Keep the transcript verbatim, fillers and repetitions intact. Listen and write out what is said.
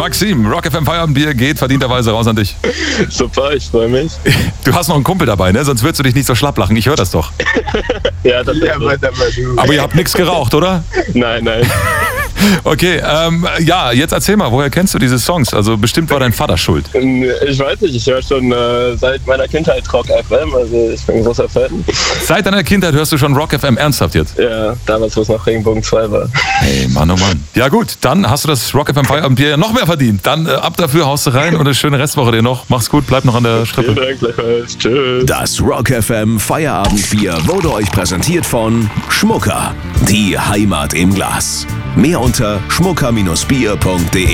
Maxim, Rock F M Feierabendbier geht verdienterweise raus an dich. Super, ich freue mich. Du hast noch einen Kumpel dabei, ne? Sonst würdest du dich nicht so schlapp lachen. Ich höre das doch. Ja, das ist Ja, aber, aber du. Aber ihr habt nichts geraucht, oder? Nein, nein. Okay, ähm, ja, jetzt erzähl mal, woher kennst du diese Songs? Also bestimmt war dein Vater schuld. Ich weiß nicht, ich höre schon äh, seit meiner Kindheit Rock F M, also ich bin ein großer Fan. Seit deiner Kindheit hörst du schon Rock F M, ernsthaft jetzt? Ja, damals, wo es noch Regenbogen zwei war. Hey, Mann, oh Mann. Ja gut, dann hast du das Rock F M Feierabendbier noch mehr verdient. Dann äh, ab dafür, haust du rein und eine schöne Restwoche dir noch. Mach's gut, bleib noch an der Strippe. Vielen Dank, gleichfalls. Tschüss. Das Rock F M Feierabendbier wurde euch präsentiert von Schmucker. Die Heimat im Glas. Mehr unter schmucker Bindestrich bier punkt de.